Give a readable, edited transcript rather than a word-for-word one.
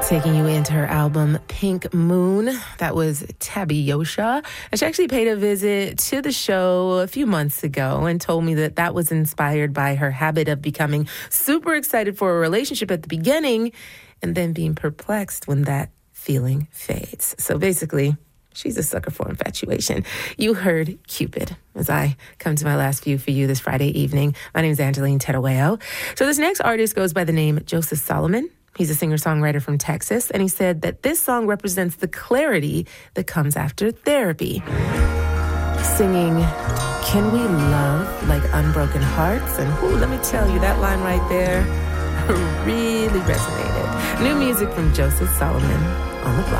Taking you into her album Pink Moon. That was Tabby Yosha. And she actually paid a visit to the show a few months ago and told me that that was inspired by her habit of becoming super excited for a relationship at the beginning and then being perplexed when that feeling fades. So basically, she's a sucker for infatuation. You heard Cupid as I come to my last few for you this Friday evening. My name is Angeline Terueo. So this next artist goes by the name Joseph Solomon. He's a singer-songwriter from Texas, and he said that this song represents the clarity that comes after therapy. Singing, "Can we love like unbroken hearts?" And let me tell you, that line right there really resonated. New music from Joseph Solomon on the block.